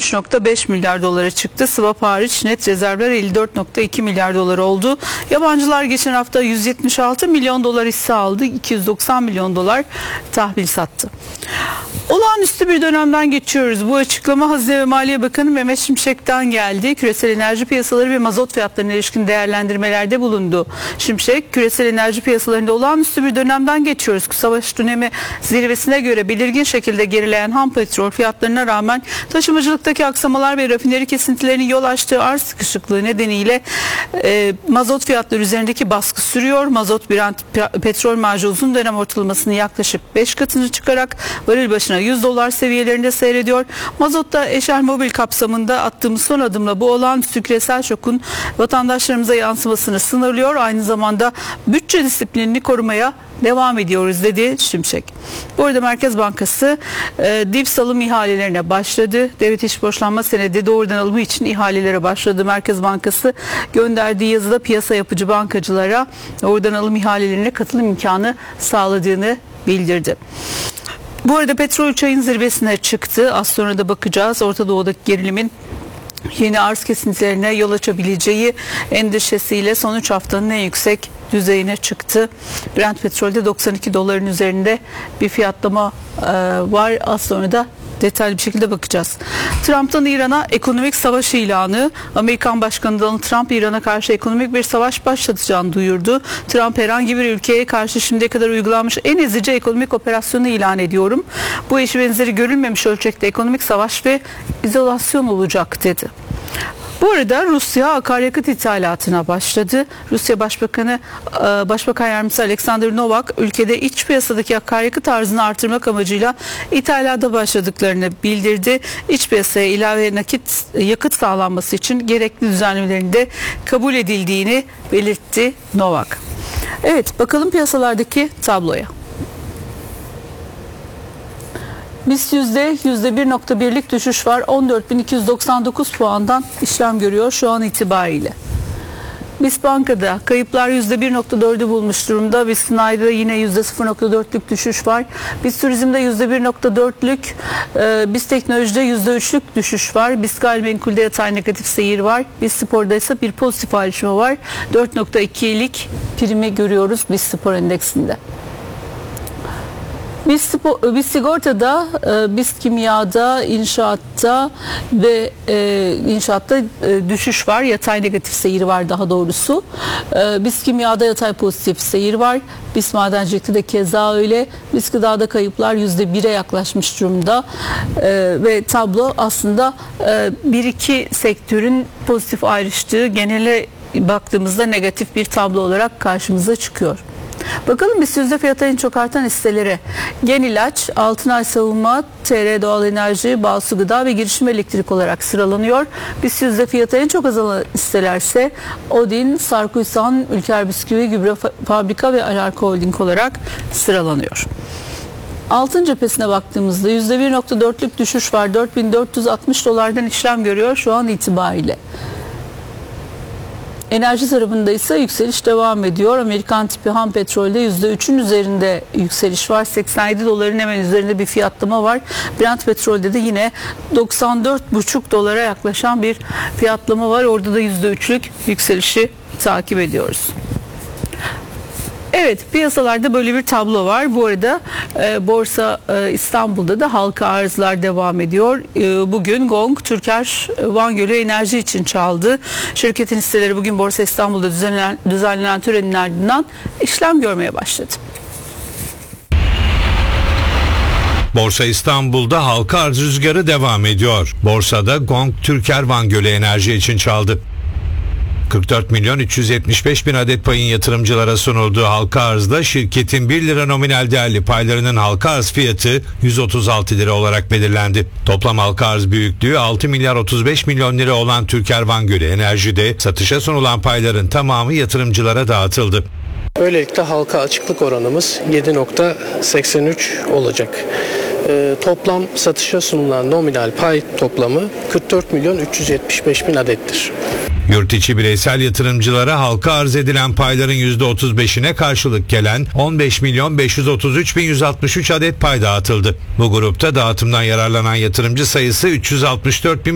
13.5 milyar dolara çıktı. Swap hariç net rezervler 54.2 milyar dolar oldu. Yabancılar geçen hafta 176 milyon dolar hisse aldı. 290 milyon dolar tahvil sattı. Olağanüstü bir dönemden geçiyoruz. Bu açıklama Hazine ve Maliye Bakanı Mehmet Şimşek'ten geldi. Küresel enerji piyasaları ve mazot fiyatlarına ilişkin değerlendirmelerde bulundu. Şimşek, küresel enerji piyasalarında olağanüstü bir dönemden geçiyoruz. Savaş dönemi zirvesine göre belirgin şekilde gerileyen ham petrol fiyatlarına rağmen taşımacılıktaki aksamalar ve rafineri kesintilerinin yol açtığı arz sıkışıklığı nedeniyle mazot fiyatları üzerindeki baskı sürüyor. Mazot Brent petrol marjı uzun dönem ortalamasını yaklaşık 5 katını çıkarak varil başına 100 dolar seviyelerinde seyrediyor. Mazotta ExxonMobil kapsamında attığımız son adımla bu olağanüstü küresel şokun vatandaşlarımıza yansımasını sınırlıyor. Aynı zamanda bütçe disiplinini korumaya devam ediyoruz dedi Şimşek. Bu arada Merkez Bankası DİPS alım ihalelerine başladı. Devlet iş borçlanma senedi doğrudan alımı için ihalelere başladı. Merkez Bankası gönderdiği yazıda piyasa yapıcı bankacılara doğrudan alım ihalelerine katılım imkanı sağladığını bildirdi. Bu arada petrol çayın zirvesine çıktı. Az sonra da bakacağız. Orta Doğu'daki gerilimin yeni arz kesintilerine yol açabileceği endişesiyle son 3 haftanın en yüksek düzeyine çıktı. Brent petrolde 92 doların üzerinde bir fiyatlama var. Az sonra da detaylı bir şekilde bakacağız. Trump'tan İran'a ekonomik savaş ilanı. Amerikan Başkanı Donald Trump İran'a karşı ekonomik bir savaş başlatacağını duyurdu. Trump, herhangi bir ülkeye karşı şimdiye kadar uygulanmış en ezici ekonomik operasyonu ilan ediyorum. Bu eşi benzeri görülmemiş ölçekte ekonomik savaş ve izolasyon olacak dedi. Bu arada Rusya akaryakıt ithalatına başladı. Rusya Başbakan Yardımcısı Alexander Novak ülkede iç piyasadaki akaryakıt arzını artırmak amacıyla ithalata başladıklarını bildirdi. İç piyasaya ilave yakıt sağlanması için gerekli düzenlemelerin de kabul edildiğini belirtti Novak. Evet, bakalım piyasalardaki tabloya. BIST %1.1'lik düşüş var. 14.299 puandan işlem görüyor şu an itibariyle. BIST Banka'da kayıplar %1.4'ü bulmuş durumda. BIST Sanayi'de yine %0.4'lük düşüş var. BIST Turizm'de %1.4'lük, BIST Teknoloji'de %3'lük düşüş var. BIST Gayrimenkul'de yatay negatif seyir var. BIST Spor'da ise bir pozitif ayrışma var. 4.2'lik primi görüyoruz BIST Spor Endeksinde. BIST Sigorta'da, BIST Kimya'da, inşaatta ve inşaatta düşüş var. Yatay negatif seyir var daha doğrusu. BIST Kimya'da yatay pozitif seyir var. BIST Madencilik'te de keza öyle. BIST Gıda'da kayıplar %1'e yaklaşmış durumda. Ve tablo aslında bir iki sektörün pozitif ayrıştığı, genele baktığımızda negatif bir tablo olarak karşımıza çıkıyor. Bakalım BIST yüzde fiyatı en çok artan hisselere. Gen İlaç, Altınay Savunma, TR Doğal Enerji, Bağsu Gıda ve Girişim Elektrik olarak sıralanıyor. BIST yüzde fiyatı en çok azalan hisselerse Odin, Sarkuysan, Ülker Bisküvi, Gübre Fabrika ve Alarko Holding olarak sıralanıyor. Altın cephesine baktığımızda %1.4'lük düşüş var. 4.460 dolardan işlem görüyor şu an itibariyle. Enerji tarafında ise yükseliş devam ediyor. Amerikan tipi ham petrolde %3'ün üzerinde yükseliş var. 87 doların hemen üzerinde bir fiyatlama var. Brent petrolde de yine 94,5 dolara yaklaşan bir fiyatlama var. Orada da %3'lük yükselişi takip ediyoruz. Evet, piyasalarda böyle bir tablo var. Bu arada Borsa İstanbul'da da halka arzlar devam ediyor. Bugün Gong, Türker Van Gölü Enerji için çaldı. Şirketin hisseleri bugün Borsa İstanbul'da düzenlenen törenin ardından işlem görmeye başladı. Borsa İstanbul'da halka arz rüzgarı devam ediyor. Borsada Gong, Türker Van Gölü Enerji için çaldı. 44 milyon 375 bin adet payın yatırımcılara sunulduğu halka arzda şirketin 1 lira nominal değerli paylarının halka arz fiyatı 136 lira olarak belirlendi. Toplam halka arz büyüklüğü 6 milyar 35 milyon lira olan Türker Van Gölü Enerji'de satışa sunulan payların tamamı yatırımcılara dağıtıldı. Böylelikle halka açıklık oranımız 7.83 olacak. Toplam satışa sunulan nominal pay toplamı 44 milyon 375 bin adettir. Yurt içi bireysel yatırımcılara halka arz edilen payların %35'ine karşılık gelen 15 milyon 533 bin 163 adet pay dağıtıldı. Bu grupta dağıtımdan yararlanan yatırımcı sayısı 364 bin